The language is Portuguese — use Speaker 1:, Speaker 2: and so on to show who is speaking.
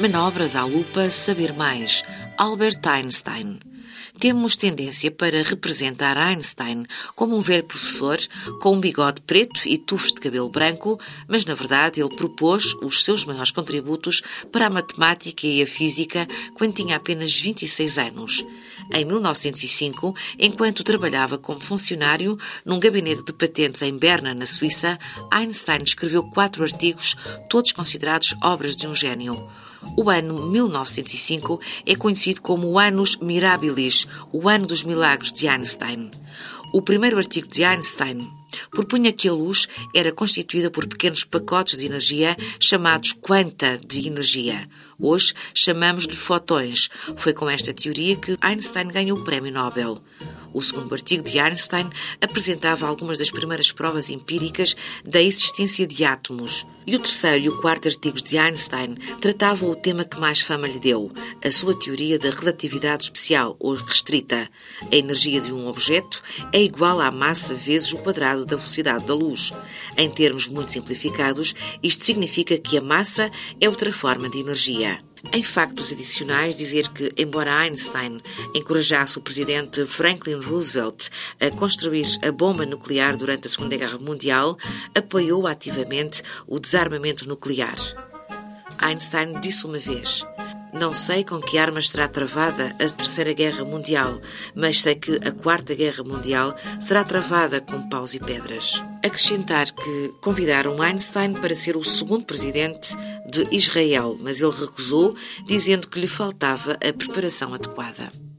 Speaker 1: Manobras à lupa, saber mais. Albert Einstein. Temos tendência para representar Einstein como um velho professor com um bigode preto e tufos de cabelo branco, mas na verdade ele propôs os seus maiores contributos para a matemática e a física quando tinha apenas 26 anos. Em 1905, enquanto trabalhava como funcionário num gabinete de patentes em Berna, na Suíça, Einstein escreveu 4 artigos, todos considerados obras de um gênio. O ano 1905 é conhecido como o Annus Mirabilis, o ano dos milagres de Einstein. O primeiro artigo de Einstein propunha que a luz era constituída por pequenos pacotes de energia chamados quanta de energia. Hoje chamamos-lhe fotões. Foi com esta teoria que Einstein ganhou o Prémio Nobel. O segundo artigo de Einstein apresentava algumas das primeiras provas empíricas da existência de átomos. E o terceiro e o quarto artigos de Einstein tratavam o tema que mais fama lhe deu, a sua teoria da relatividade especial ou restrita. A energia de um objeto é igual à massa vezes o quadrado da velocidade da luz. Em termos muito simplificados, isto significa que a massa é outra forma de energia. Em factos adicionais, dizer que, embora Einstein encorajasse o presidente Franklin Roosevelt a construir a bomba nuclear durante a Segunda Guerra Mundial, apoiou ativamente o desarmamento nuclear. Einstein disse uma vez: "Não sei com que armas será travada a Terceira Guerra Mundial, mas sei que a Quarta Guerra Mundial será travada com paus e pedras." Acrescentar que convidaram Einstein para ser o segundo presidente de Israel, mas ele recusou, dizendo que lhe faltava a preparação adequada.